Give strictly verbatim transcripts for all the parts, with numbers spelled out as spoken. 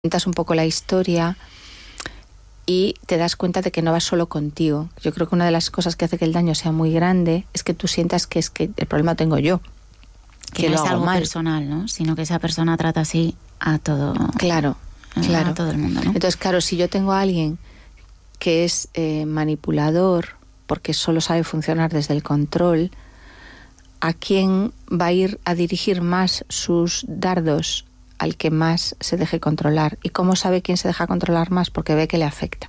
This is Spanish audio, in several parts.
cuentas un poco la historia y te das cuenta de que no vas solo contigo. Yo creo que una de las cosas que hace que el daño sea muy grande es que tú sientas que es que el problema tengo yo. Que, que no lo es hago algo mal. Personal, ¿no? Sino que esa persona trata así a todo. Claro, claro. A todo el mundo, ¿no? Entonces, claro, si yo tengo a alguien que es eh, manipulador porque solo sabe funcionar desde el control, ¿a quién va a ir a dirigir más sus dardos? Al que más se deje controlar. ¿Y cómo sabe quién se deja controlar más? Porque ve que le afecta,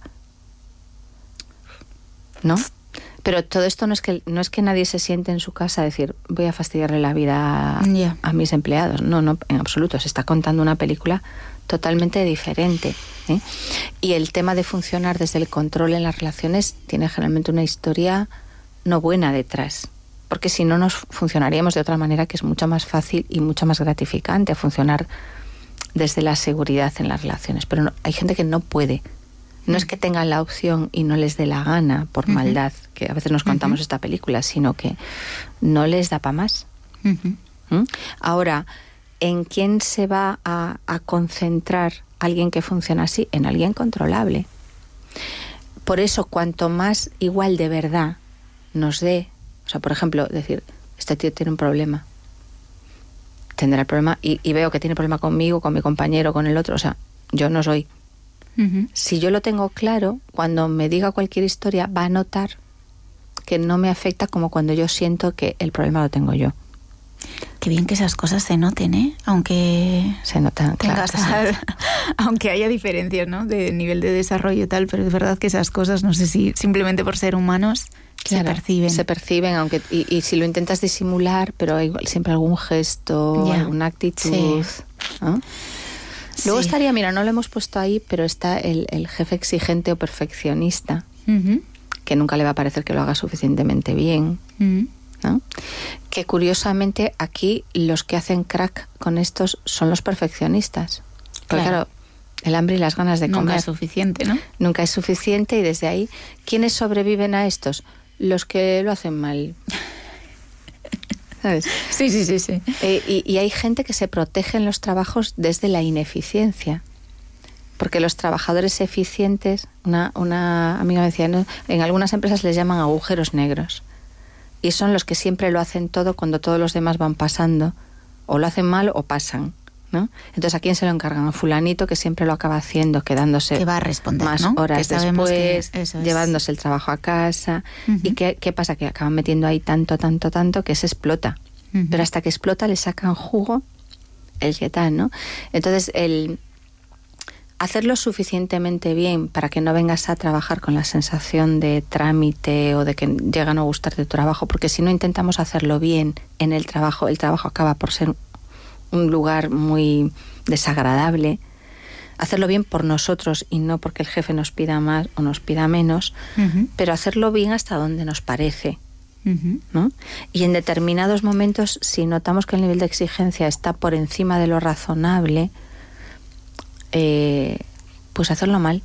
¿no? Pero todo esto no es que no es que nadie se siente en su casa a decir voy a fastidiarle la vida a, yeah. a mis empleados. No, no, en absoluto. Se está contando una película totalmente diferente, ¿eh? Y el tema de funcionar desde el control en las relaciones tiene generalmente una historia no buena detrás. Porque si no, nos funcionaríamos de otra manera que es mucho más fácil y mucho más gratificante funcionar desde la seguridad en las relaciones. Pero no, hay gente que no puede. No uh-huh. es que tengan la opción y no les dé la gana por uh-huh. maldad, que a veces nos contamos uh-huh. esta película, sino que no les da para más. Uh-huh. ¿Mm? Ahora, ¿en quién se va a, a concentrar alguien que funciona así? En alguien controlable. Por eso, cuanto más igual de verdad nos dé, o sea, por ejemplo, decir, este tío tiene un problema, tendrá el problema, y, y veo que tiene problema conmigo, con mi compañero, con el otro, o sea, yo no soy. Uh-huh. Si yo lo tengo claro, cuando me diga cualquier historia, va a notar que no me afecta como cuando yo siento que el problema lo tengo yo. Qué bien que esas cosas se noten, ¿eh? Aunque se notan, claro, claro. Aunque haya diferencias, ¿no? De nivel de desarrollo y tal, pero es verdad que esas cosas, no sé si simplemente por ser humanos, claro, se perciben. Se perciben, aunque y, y si lo intentas disimular, pero hay siempre algún gesto, yeah. alguna actitud, sí. ¿no? Luego sí. estaría, mira, no lo hemos puesto ahí, pero está el, el jefe exigente o perfeccionista, uh-huh. que nunca le va a parecer que lo haga suficientemente bien, uh-huh. ¿no? Que curiosamente aquí los que hacen crack con estos son los perfeccionistas. Porque claro, claro el hambre y las ganas de nunca comer. Nunca es suficiente, ¿no? Nunca es suficiente, y desde ahí, ¿quiénes sobreviven a estos? Los que lo hacen mal. ¿Sabes? Sí, sí, sí, sí. Eh, y, y hay gente que se protege en los trabajos desde la ineficiencia. Porque los trabajadores eficientes, una, una amiga me decía, ¿no? En algunas empresas les llaman agujeros negros. Y son los que siempre lo hacen todo cuando todos los demás van pasando. O lo hacen mal o pasan, ¿no? Entonces, ¿a quién se lo encargan? A fulanito, que siempre lo acaba haciendo, quedándose que va a responder, más ¿no? horas después, que eso es. Llevándose el trabajo a casa. Uh-huh. ¿Y qué, qué pasa? Que acaban metiendo ahí tanto, tanto, tanto que se explota. Uh-huh. Pero hasta que explota le sacan jugo el que tal, ¿no? Entonces, el hacerlo suficientemente bien para que no vengas a trabajar con la sensación de trámite o de que llega a no gustarte tu trabajo, porque si no intentamos hacerlo bien en el trabajo, el trabajo acaba por ser un lugar muy desagradable. Hacerlo bien por nosotros y no porque el jefe nos pida más o nos pida menos, uh-huh. pero hacerlo bien hasta donde nos parece, uh-huh. ¿no? Y en determinados momentos, si notamos que el nivel de exigencia está por encima de lo razonable, eh, pues hacerlo mal,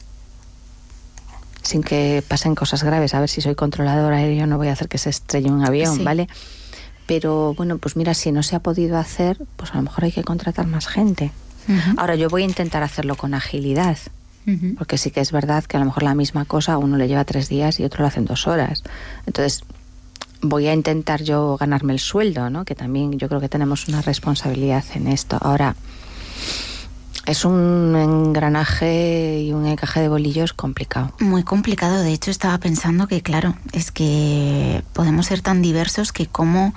sin que pasen cosas graves. A ver, si soy controladora aéreo no voy a hacer que se estrelle un avión, sí. ¿vale? Pero bueno, pues mira, si no se ha podido hacer, pues a lo mejor hay que contratar más gente. Uh-huh. Ahora, yo voy a intentar hacerlo con agilidad, uh-huh. porque sí que es verdad que a lo mejor la misma cosa a uno le lleva tres días y otro lo hace en dos horas. Entonces, voy a intentar yo ganarme el sueldo, ¿no? Que también yo creo que tenemos una responsabilidad en esto. Ahora, es un engranaje y un encaje de bolillos complicado. Muy complicado. De hecho, estaba pensando que, claro, es que podemos ser tan diversos que cómo,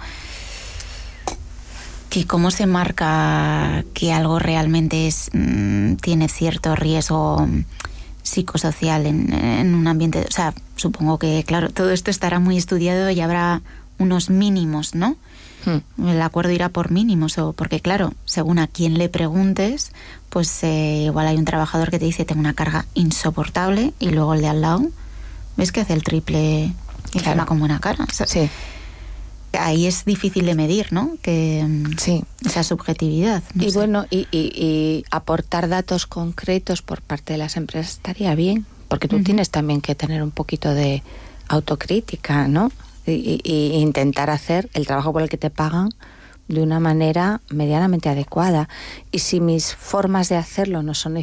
que cómo se marca que algo realmente es, mmm, tiene cierto riesgo psicosocial en, en un ambiente. O sea, supongo que, claro, todo esto estará muy estudiado y habrá unos mínimos, ¿no? Hmm. El acuerdo irá por mínimos, o porque, claro, según a quién le preguntes, pues eh, igual hay un trabajador que te dice tengo una carga insoportable y luego el de al lado ves que hace el triple y claro. encima con buena cara. O sea, sí. Ahí es difícil de medir, ¿no? Que sí. esa subjetividad. No y sé. bueno, y, y, y aportar datos concretos por parte de las empresas estaría bien, porque tú uh-huh. tienes también que tener un poquito de autocrítica, ¿no? Y, y, y intentar hacer el trabajo por el que te pagan, de una manera medianamente adecuada. Y si mis formas de hacerlo no son